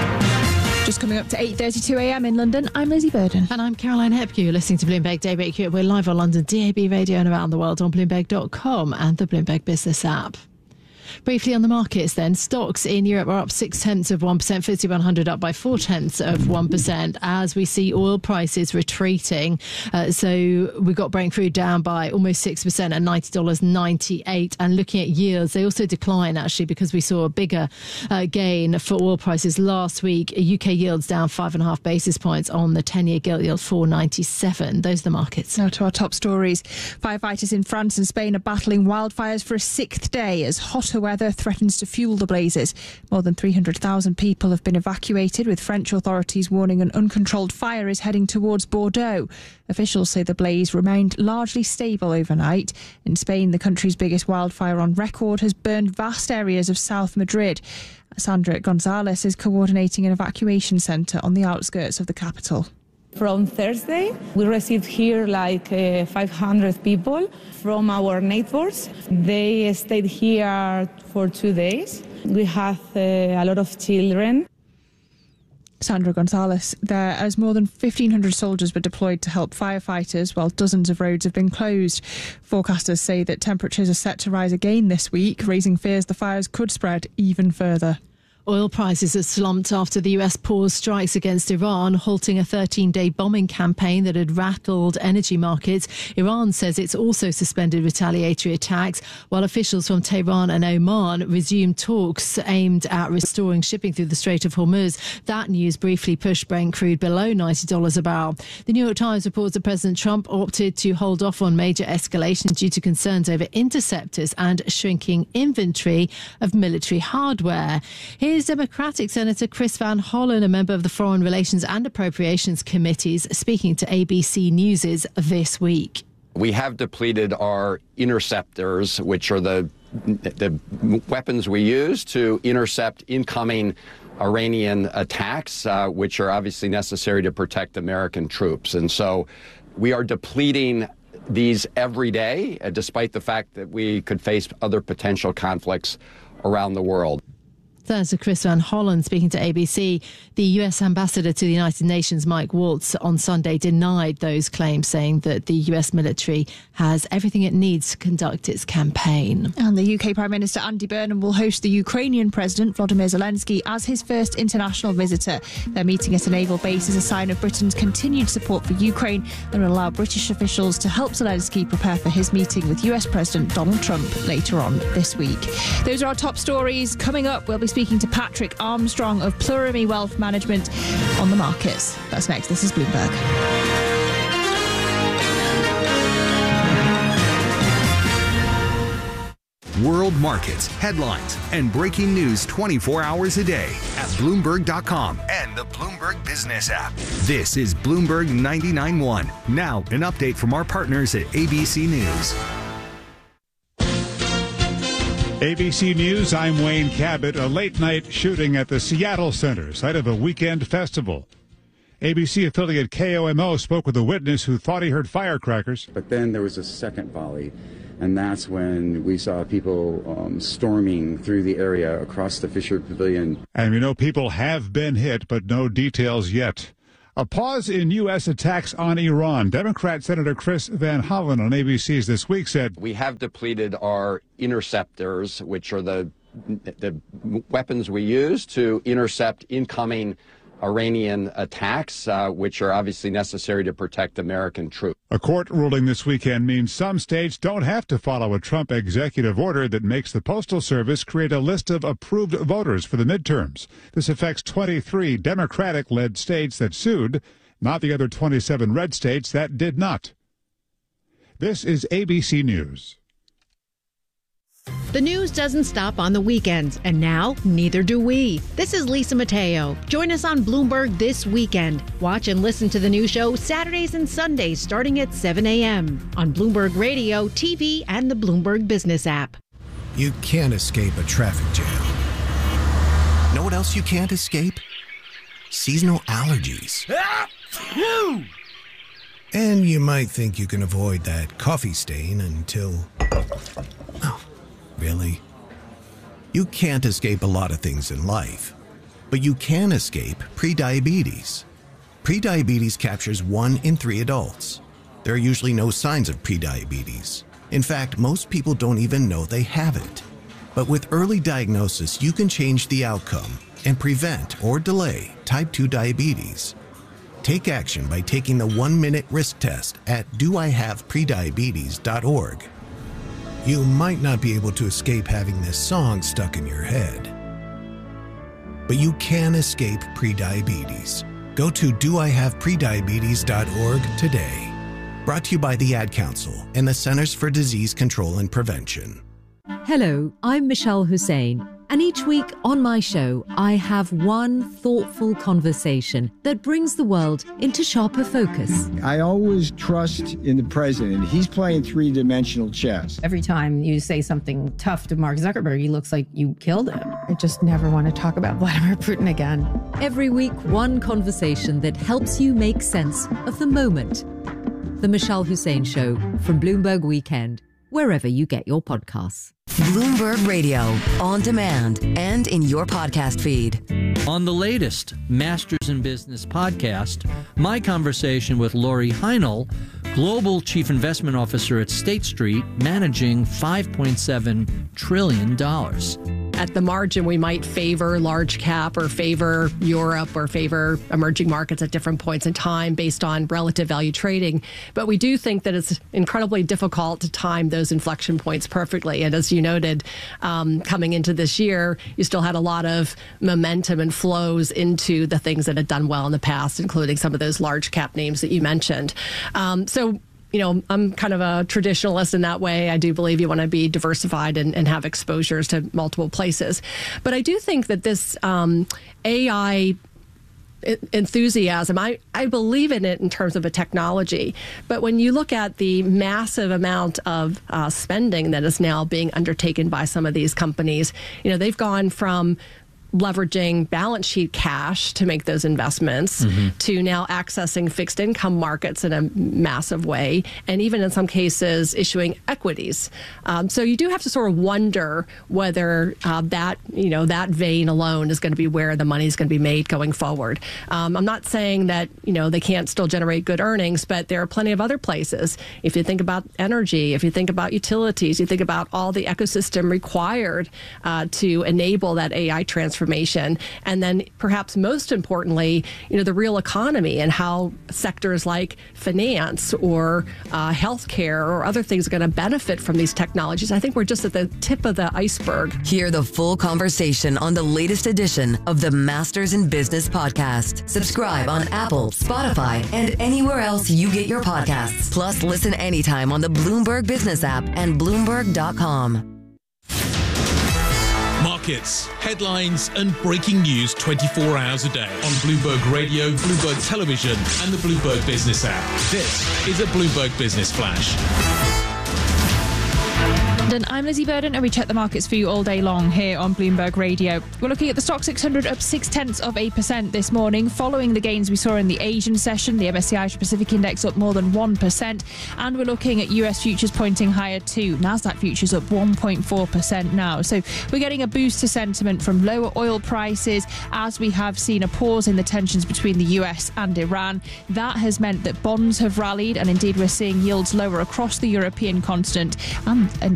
Speaker 17: Just coming up to eight thirty-two a.m. in London, I'm Lizzie Burden.
Speaker 3: And I'm Caroline Hepke. You're listening to Bloomberg Daybreak Europe. We're live on London D A B radio and around the world on Bloomberg dot com and the Bloomberg Business app. Briefly on the markets then, stocks in Europe are up six tenths of one percent, F T S E one hundred up by four tenths of one percent as we see oil prices retreating. Uh, so we got Brent crude down by almost six percent at ninety dollars ninety-eight. And looking at yields, they also decline actually because we saw a bigger uh, gain for oil prices last week. U K yields down five and a half basis points on the ten-year gilt yield, four ninety-seven. Those are the markets.
Speaker 17: Now to our top stories. Firefighters in France and Spain are battling wildfires for a sixth day as hotter weather threatens to fuel the blazes. More than three hundred thousand people have been evacuated, with French authorities warning an uncontrolled fire is heading towards Bordeaux. Officials say the blaze remained largely stable overnight. In Spain, the country's biggest wildfire on record has burned vast areas of South Madrid. Sandra Gonzalez is coordinating an evacuation centre on the outskirts of the capital.
Speaker 20: From Thursday, we received here like uh, five hundred people from our neighbors. They stayed here for two days. We have uh, a lot of children.
Speaker 17: Sandra Gonzalez there, as more than fifteen hundred soldiers were deployed to help firefighters while dozens of roads have been closed. Forecasters say that temperatures are set to rise again this week, raising fears the fires could spread even further.
Speaker 3: Oil prices have slumped after the U S paused strikes against Iran, halting a thirteen-day bombing campaign that had rattled energy markets. Iran says it's also suspended retaliatory attacks, while officials from Tehran and Oman resumed talks aimed at restoring shipping through the Strait of Hormuz. That news briefly pushed Brent crude below ninety dollars a barrel. The New York Times reports that President Trump opted to hold off on major escalation due to concerns over interceptors and shrinking inventory of military hardware. Here's Democratic Senator Chris Van Hollen, a member of the Foreign Relations and Appropriations Committees, speaking to A B C News this week.
Speaker 5: We have depleted our interceptors, which are the the weapons we use to intercept incoming Iranian attacks, uh, which are obviously necessary to protect American troops. And so we are depleting these every day, uh, despite the fact that we could face other potential conflicts around the world.
Speaker 3: Senator Chris Van Hollen speaking to A B C. The U S ambassador to the United Nations, Mike Waltz, on Sunday denied those claims, saying that the U S military has everything it needs to conduct its campaign.
Speaker 17: And the U K Prime Minister Andy Burnham will host the Ukrainian President Volodymyr Zelensky as his first international visitor. Their meeting at a naval base is a sign of Britain's continued support for Ukraine and will allow British officials to help Zelensky prepare for his meeting with U S President Donald Trump later on this week. Those are our top stories. Coming up, we'll be speaking to Patrick Armstrong of Plurimi Wealth Management on the markets. That's next. This is Bloomberg.
Speaker 6: World markets, headlines, and breaking news twenty-four hours a day at Bloomberg dot com and the Bloomberg Business app. This is Bloomberg ninety-nine point one. Now, an update from our partners at A B C News.
Speaker 8: A B C News, I'm Wayne Cabot. A late-night shooting at the Seattle Center, site of a weekend festival. A B C affiliate K O M O spoke with a witness who thought he heard firecrackers.
Speaker 9: But then there was a second volley, and that's when we saw people um, storming through the area across the Fisher Pavilion.
Speaker 8: And we know people have been hit, but no details yet. A pause in U S attacks on Iran. Democrat Senator Chris Van Hollen on A B C's This Week said,
Speaker 5: we have depleted our interceptors, which are the the weapons we use to intercept incoming Iranian attacks, uh, which are obviously necessary to protect American troops.
Speaker 8: A court ruling this weekend means some states don't have to follow a Trump executive order that makes the Postal Service create a list of approved voters for the midterms. This affects twenty-three Democratic-led states that sued, not the other twenty-seven red states that did not. This is A B C News.
Speaker 21: The news doesn't stop on the weekends, and now neither do we. This is Lisa Mateo. Join us on Bloomberg This Weekend. Watch and listen to the new show Saturdays and Sundays starting at seven a.m. on Bloomberg Radio, T V, and the Bloomberg Business app.
Speaker 22: You can't escape a traffic jam. Know what else you can't escape? Seasonal allergies. And you might think you can avoid that coffee stain until... Oh. Really? You can't escape a lot of things in life, but you can escape prediabetes. Prediabetes captures one in three adults. There are usually no signs of prediabetes. In fact, most people don't even know they have it. But with early diagnosis, you can change the outcome and prevent or delay type two diabetes. Take action by taking the one-minute risk test at do I have prediabetes dot org. You might not be able to escape having this song stuck in your head, but you can escape prediabetes. Go to do I have prediabetes dot org today. Brought to you by the Ad Council and the Centers for Disease Control and Prevention.
Speaker 23: Hello, I'm Michelle Hussein, and each week on my show, I have one thoughtful conversation that brings the world into sharper focus.
Speaker 27: I always trust in the president. He's playing three-dimensional chess.
Speaker 28: Every time you say something tough to Mark Zuckerberg, he looks like you killed him. I just never want to talk about Vladimir Putin again.
Speaker 23: Every week, one conversation that helps you make sense of the moment. The Michelle Hussein Show from Bloomberg Weekend, wherever you get your podcasts.
Speaker 4: Bloomberg Radio, on demand and in your podcast feed.
Speaker 29: On the latest Masters in Business podcast, my conversation with Lori Heinel, Global Chief Investment Officer at State Street, managing five point seven trillion dollars.
Speaker 2: at the margin, we might favor large cap or favor Europe or favor emerging markets at different points in time based on relative value trading. But we do think that it's incredibly difficult to time those inflection points perfectly. And as you noted, um, coming into this year, you still had a lot of momentum and flows into the things that had done well in the past, including some of those large cap names that you mentioned. Um, so, you know, I'm kind of a traditionalist in that way. I do believe you want to be diversified and, and have exposures to multiple places. But I do think that this um, A I enthusiasm, I, I believe in it in terms of a technology. But when you look at the massive amount of uh, spending that is now being undertaken by some of these companies, you know, they've gone from leveraging balance sheet cash to make those investments mm-hmm. to now accessing fixed income markets in a massive way, and even in some cases issuing equities. Um, so you do have to sort of wonder whether uh, that, you know, that vein alone is going to be where the money is going to be made going forward. Um, I'm not saying that, you know, they can't still generate good earnings, but there are plenty of other places. If you think about energy, if you think about utilities, you think about all the ecosystem required uh, to enable that A I transformation. Information. And then perhaps most importantly, you know, the real economy and how sectors like finance or uh, healthcare or other things are going to benefit from these technologies. I think we're just at the tip of the iceberg.
Speaker 4: Hear the full conversation on the latest edition of the Masters in Business podcast. Subscribe on Apple, Spotify, and anywhere else you get your podcasts. Plus, listen anytime on the Bloomberg Business app and Bloomberg dot com.
Speaker 13: Markets, headlines, and breaking news twenty-four hours a day on Bloomberg Radio, Bloomberg Television, and the Bloomberg Business app. This is a Bloomberg Business Flash.
Speaker 17: I'm Lizzie Burden, and we check the markets for you all day long here on Bloomberg Radio. We're looking at the Stoxx six hundred up six tenths of a percent this morning, following the gains we saw in the Asian session. The M S C I Asia Pacific Index up more than one percent, and we're looking at U S futures pointing higher too. Nasdaq futures up one point four percent now. So we're getting a boost to sentiment from lower oil prices, as we have seen a pause in the tensions between the U S and Iran. That has meant that bonds have rallied, and indeed we're seeing yields lower across the European continent and, and